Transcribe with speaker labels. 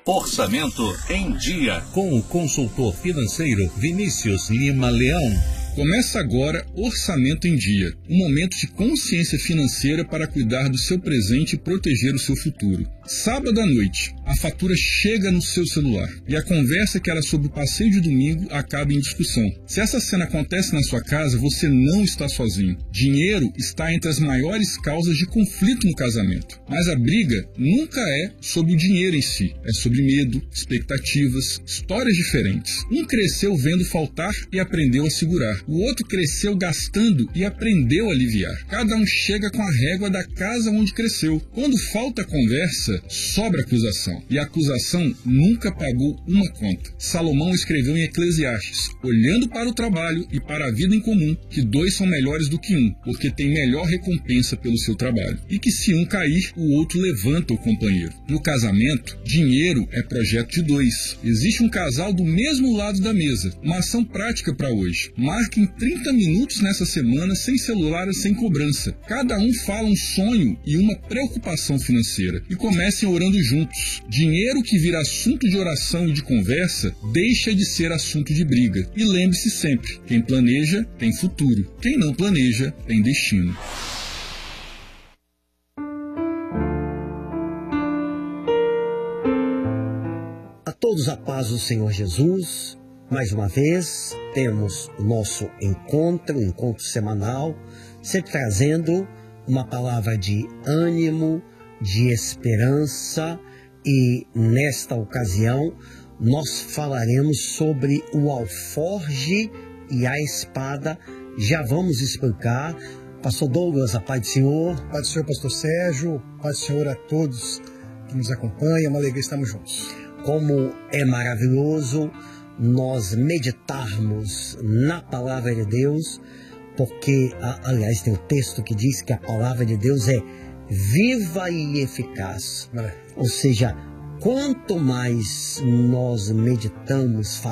Speaker 1: Orçamento em Dia.
Speaker 2: Com o consultor financeiro Vinícius Lima Leão.
Speaker 3: Começa agora Orçamento em Dia, um momento de consciência financeira para cuidar do seu presente e proteger o seu futuro. Sábado à noite, a fatura chega no seu celular e a conversa que era sobre o passeio de domingo acaba em discussão. Se essa cena acontece na sua casa, você não está sozinho. Dinheiro está entre as maiores causas de conflito no casamento. Mas a briga nunca é sobre o dinheiro em si, é sobre medo, expectativas, histórias diferentes. Um cresceu vendo faltar e aprendeu a segurar. O outro cresceu gastando e aprendeu a aliviar. Cada um chega com a régua da casa onde cresceu. Quando falta conversa, sobra acusação. E a acusação nunca pagou uma conta. Salomão escreveu em Eclesiastes, olhando para o trabalho e para a vida em comum, que dois são melhores do que um, porque tem melhor recompensa pelo seu trabalho. E que se um cair, o outro levanta o companheiro. No casamento, dinheiro é projeto de dois. Existe um casal do mesmo lado da mesa. Uma ação prática para hoje. Marque em 30 minutos nessa semana, sem celular e sem cobrança. Cada um fala um sonho e uma preocupação financeira. E comecem orando juntos. Dinheiro que vira assunto de oração e de conversa, deixa de ser assunto de briga. E lembre-se sempre, quem planeja tem futuro. Quem não planeja tem destino.
Speaker 4: A todos a paz do Senhor Jesus. Mais uma vez, temos o nosso encontro semanal, sempre trazendo uma palavra de ânimo, de esperança, e nesta ocasião nós falaremos sobre o alforje e a espada. Já vamos explicar. Pastor Douglas, a paz do Senhor.
Speaker 5: Paz do Senhor, pastor Sérgio. Paz do Senhor a todos que nos acompanham. Uma alegria estarmos juntos.
Speaker 4: Como é maravilhoso nós meditarmos na palavra de Deus, porque, aliás, tem um texto que diz que a palavra de Deus é viva e eficaz. Ou seja, quanto mais nós meditamos,